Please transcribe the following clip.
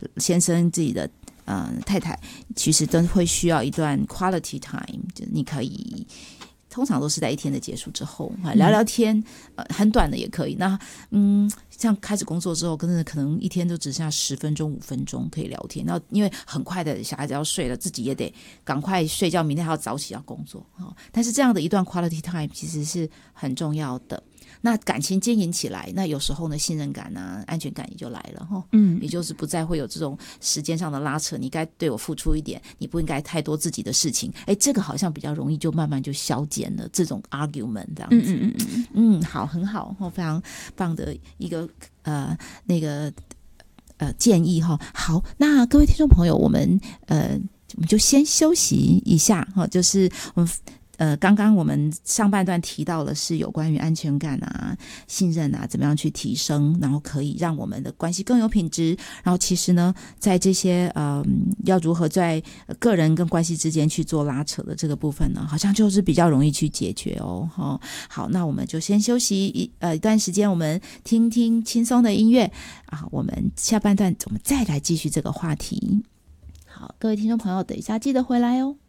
先生自己的太太，其实都会需要一段 quality time， 就是你可以通常都是在一天的结束之后聊聊天，很短的也可以。那像开始工作之后，可能一天都只剩下10分钟、5分钟可以聊天。然后因为很快的小孩子要睡了，自己也得赶快睡觉，明天还要早起要工作。但是这样的一段 quality time 其实是很重要的。那感情经营起来，那有时候呢，信任感啊、安全感也就来了也就是不再会有这种时间上的拉扯，你该对我付出一点，你不应该太多自己的事情，这个好像比较容易就慢慢就消减了这种 argument 这样子。好，很好，非常棒的一个建议哈。好，那各位听众朋友，我们就先休息一下就是我们刚刚我们上半段提到的是有关于安全感啊、信任啊，怎么样去提升，然后可以让我们的关系更有品质。然后其实呢，在这些要如何在个人跟关系之间去做拉扯的这个部分呢，好像就是比较容易去解决哦。好，那我们就先休息一段时间，我们听听轻松的音乐啊。我们下半段我们再来继续这个话题。好，各位听众朋友，等一下记得回来哦。